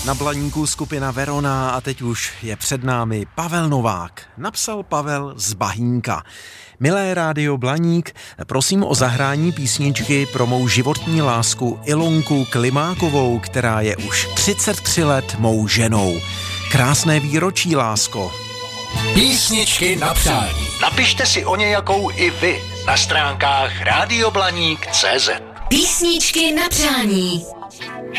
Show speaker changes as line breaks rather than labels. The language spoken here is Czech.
Na Blaníku skupina Verona a teď už je před námi Pavel Novák. Napsal Pavel z Bahínka. Milé rádio Blaník, prosím o zahrání písničky pro mou životní lásku Ilonku Klimákovou, která je už 33 let mou ženou. Krásné výročí, lásko.
Písničky na přání. Napište si o nějakou i vy na stránkách radioblaník.cz.
Písničky na přání.